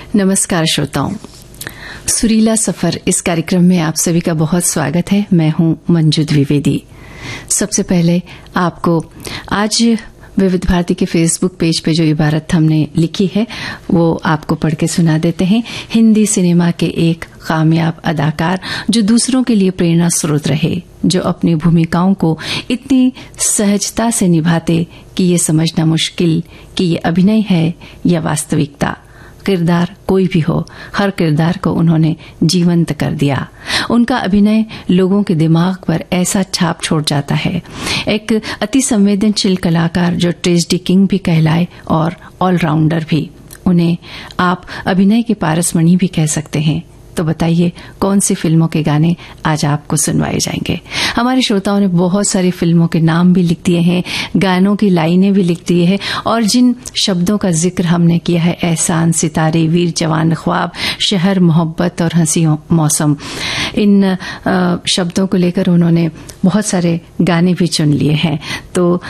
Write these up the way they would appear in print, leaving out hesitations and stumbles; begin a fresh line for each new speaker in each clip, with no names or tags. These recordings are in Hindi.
नमस्कार श्रोताओं, सुरीला सफर इस कार्यक्रम में आप सभी का बहुत स्वागत है। मैं हूं मंजू द्विवेदी। सबसे पहले आपको आज विविध भारती के फेसबुक पेज पे जो इबारत हमने लिखी है वो आपको पढ़ के सुना देते हैं। हिंदी सिनेमा के एक कामयाब अदाकार जो दूसरों के लिए प्रेरणा स्रोत रहे, जो अपनी भूमिकाओं को इतनी सहजता से निभाते कि ये समझना मुश्किल कि ये अभिनय है या वास्तविकता। किरदार कोई भी हो, हर किरदार को उन्होंने जीवंत कर दिया। उनका अभिनय लोगों के दिमाग पर ऐसा छाप छोड़ जाता है। एक अति संवेदनशील कलाकार जो ट्रेजेडी किंग भी कहलाए और ऑलराउंडर भी। उन्हें आप अभिनय के पारसमणि भी कह सकते हैं। तो बताइए कौन सी फिल्मों के गाने आज आपको सुनवाए जाएंगे। हमारे श्रोताओं ने बहुत सारी फिल्मों के नाम भी लिख दिए हैं, गानों की लाइनें भी लिख दी है और जिन शब्दों का जिक्र हमने किया है, एहसान, सितारे, वीर जवान, ख्वाब, शहर, मोहब्बत और हंसी मौसम, इन शब्दों को लेकर उन्होंने बहुत सारे गाने भी चुन लिए हैं। तो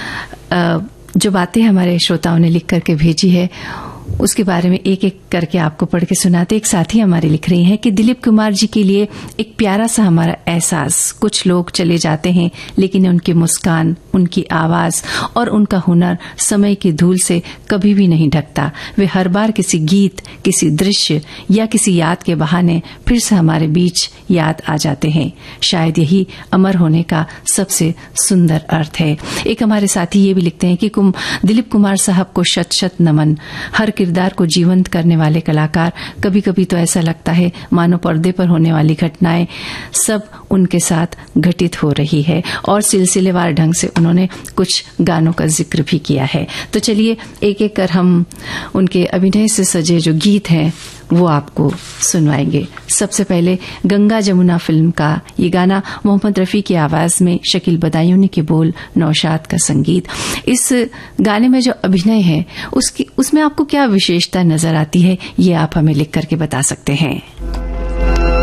जो बातें हमारे श्रोताओं ने लिख करके भेजी है उसके बारे में एक एक करके आपको पढ़ के सुनाते। एक साथी हमारे लिख रही हैं कि दिलीप कुमार जी के लिए एक प्यारा सा हमारा एहसास। कुछ लोग चले जाते हैं लेकिन उनकी मुस्कान, उनकी आवाज और उनका हुनर समय की धूल से कभी भी नहीं ढकता। वे हर बार किसी गीत, किसी दृश्य या किसी याद के बहाने फिर से हमारे बीच याद आ जाते हैं। शायद यही अमर होने का सबसे सुंदर अर्थ है। एक हमारे साथी ये भी लिखते हैं कि दिलीप कुमार साहब को शत शत नमन। हर किरदार को जीवंत करने वाले कलाकार। कभी कभी तो ऐसा लगता है मानो पर्दे पर होने वाली घटनाएं सब उनके साथ घटित हो रही है। और सिलसिलेवार ढंग से उन्होंने कुछ गानों का जिक्र भी किया है। तो चलिए एक एक कर हम उनके अभिनय से सजे जो गीत हैं वो आपको सुनवाएंगे। सबसे पहले गंगा जमुना फिल्म का ये गाना, मोहम्मद रफी की आवाज में, शकील बदायूनी के बोल, नौशाद का संगीत। इस गाने में जो अभिनय है उसमें आपको क्या विशेषता नजर आती है, ये आप हमें लिख करके बता सकते हैं।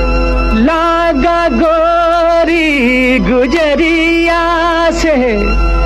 लागा गोरी गुजरिया से